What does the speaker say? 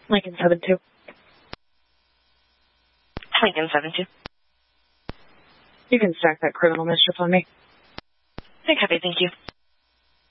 Lincoln 7-2. Lincoln 7-2. You can stack that criminal mischief on me. Okay, copy, thank you.